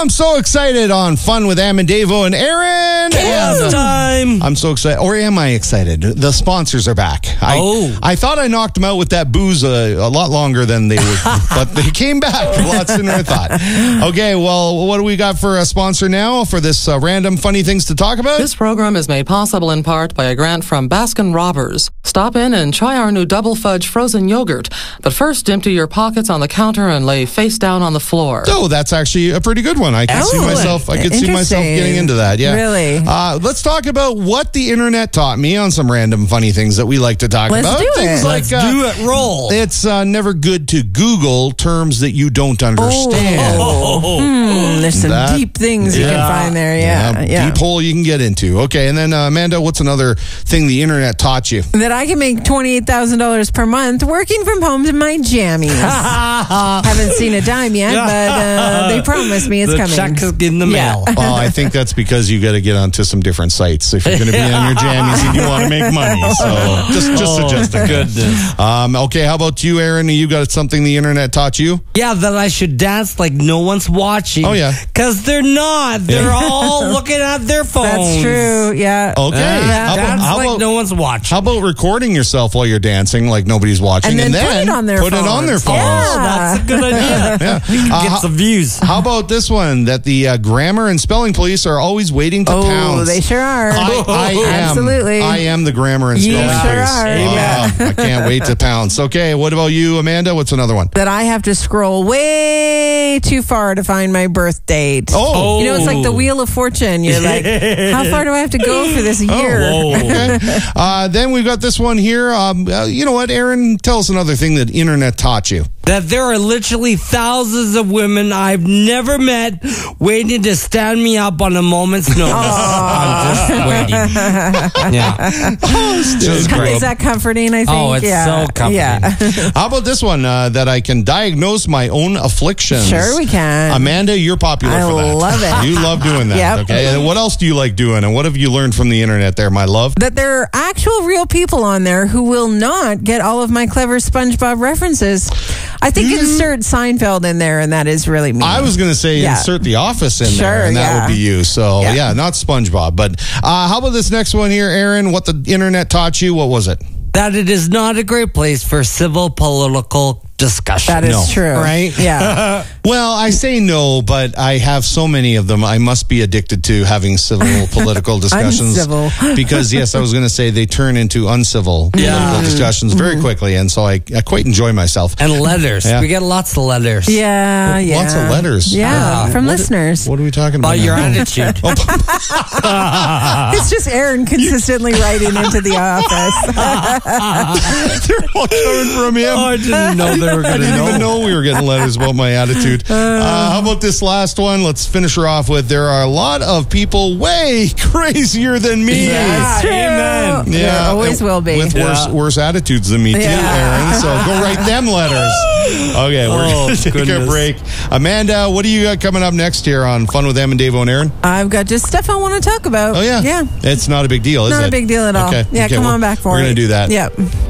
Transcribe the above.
I'm so excited on Fun with Am and Davo and Aaron. Chaos time. I'm so excited. Or am I excited? The sponsors are back. I thought I knocked them out with that booze a lot longer than they would, but they came back a lot sooner than I thought. Okay, well, what do we got for a sponsor now for this random funny things to talk about? This program is made possible in part by a grant from Baskin Robbins. Stop in and try our new double fudge frozen yogurt. But first, empty your pockets on the counter and lay face down on the floor. Oh, that's actually a pretty good one. I could see myself getting into that. Yeah. Really? Let's talk about what the internet taught me on some random funny things that we like to talk about. Let's do it. Let's do it. Roll. It's never good to Google terms that you don't understand. There's some deep things you can find there. Yeah. Deep hole you can get into. Okay, and then Amanda, what's another thing the internet taught you? That I can make $28,000 per month working from home in my jammies. Haven't seen a dime yet, but they promised me it's coming. The check is in the mail. Well, I think that's because you got to get onto some different sites if you're going to be on your jammies and you want to make money. So just suggesting. Goodness. Okay, how about you, Aaron? You got something the internet taught you? Yeah, that I should dance like no one's watching. Oh, yeah. Because they're not. They're all looking at their phones. That's true, yeah. Okay. Dance How like about no one's watching. How about recording yourself while you're dancing like nobody's watching And then put it on their put it on their phones? Yeah. Oh, that's a good idea. We can get some views. How about this one? That the grammar and spelling police are always waiting to pounce. Oh, they sure are. I am. Absolutely. I am the grammar and You spelling sure police. are. I can't wait to pounce. Okay, what about you, Amanda? What's another one? That I have to scroll way too far to find my birth date. Oh. You know, it's like the Wheel of Fortune. You're like, how far do I have to go for this year? Okay. Then we've got this one here. You know what, Aaron? Tell us another thing that internet taught you. That there are literally thousands of women I've never met waiting to stand me up on a moment's notice. I'm just waiting. Yeah. Just great. Is that comforting, I think? Oh, it's so comforting. Yeah. How about this one? That I can diagnose my own afflictions. Sure we can. Amanda, you're popular for that. I love it. You love doing that. Yep. Okay. And what else do you like doing? And what have you learned from the internet there, my love? That there are actual real people on there who will not get all of my clever SpongeBob references. I think insert Seinfeld in there, and that is really me. I was going to say insert The Office in there, and that would be you. So, yeah, not SpongeBob. But how about this next one here, Aaron? What the internet taught you? What was it? That it is not a great place for civil political discussion. That is true. Right? Yeah. Well, I say no, but I have so many of them. I must be addicted to having civil political discussions. Uncivil. Because, yes, I was going to say they turn into uncivil political discussions very quickly. And so I quite enjoy myself. And letters. Yeah. We get lots of letters. Yeah. Lots of letters. Yeah, from listeners. What are we talking about? About your now? attitude. It's just Aaron consistently writing into the office. They're all coming from him. I didn't know they were I going to didn't know. even know we were getting letters about my attitude. How about this last one? Let's finish her off with, there are a lot of people way crazier than me. That's true. Amen. There always will be. With worse attitudes than me too, Aaron. So go write them letters. Okay, we're going to take a break. Amanda, what do you got coming up next here on Fun with Em and Davo and Aaron? I've got just stuff I want to talk about. Oh, yeah? Yeah. It's not a big deal, is it? Not a big deal at all. Okay. Yeah, come on back for it. We're going to do that. Yep.